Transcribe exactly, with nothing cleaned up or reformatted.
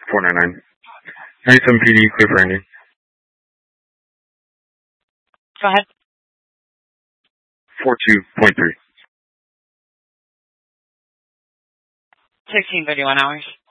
four nine nine. ninety-seven P D, clear for ending. Go ahead. four two point three. sixteen thirty-one hours.